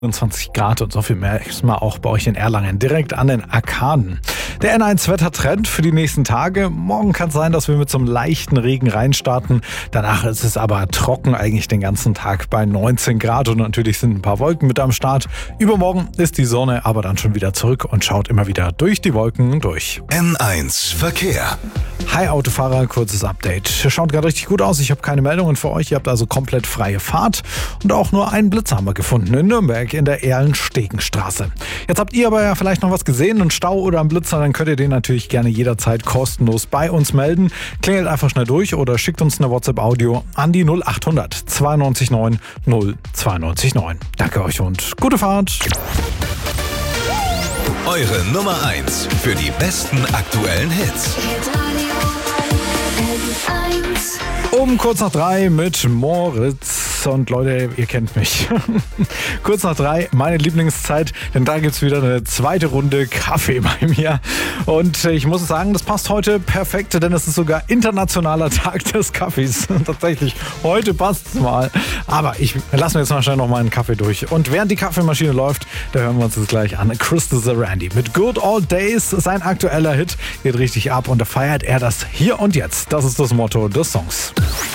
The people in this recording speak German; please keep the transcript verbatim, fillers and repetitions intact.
vierundzwanzig Grad und so viel mehr ist mal auch bei euch in Erlangen, direkt an den Arkaden. Der N eins Wettertrend für die nächsten Tage. Morgen kann es sein, dass wir mit so einem leichten Regen reinstarten. Danach ist es aber trocken eigentlich den ganzen Tag bei neunzehn Grad und natürlich sind ein paar Wolken mit am Start. Übermorgen ist die Sonne aber dann schon wieder zurück und schaut immer wieder durch die Wolken durch. N eins Verkehr. Hi Autofahrer, kurzes Update. Schaut gerade richtig gut aus. Ich habe keine Meldungen für euch. Ihr habt also komplett freie Fahrt. Und auch nur einen Blitzer haben wir gefunden in Nürnberg in der Erlenstegenstraße. Jetzt habt ihr aber ja vielleicht noch was gesehen, einen Stau oder einen Blitzer, dann könnt ihr den natürlich gerne jederzeit kostenlos bei uns melden. Klingelt einfach schnell durch oder schickt uns eine WhatsApp-Audio an die null acht hundert zweiundneunzig neun null zweiundneunzig neun. Danke euch und gute Fahrt. Eure Nummer eins für die besten aktuellen Hits. Um kurz nach drei mit Moritz. Und Leute, ihr kennt mich. Kurz nach drei, meine Lieblingszeit, denn da gibt es wieder eine zweite Runde Kaffee bei mir. Und ich muss sagen, das passt heute perfekt, denn es ist sogar internationaler Tag des Kaffees. Tatsächlich, heute passt es mal. Aber ich lasse mir jetzt mal schnell noch mal einen Kaffee durch. Und während die Kaffeemaschine läuft, da hören wir uns das gleich an. Chris the Randy mit Good Old Days, sein aktueller Hit, geht richtig ab und da feiert er das hier und jetzt. Das ist das Motto des Songs.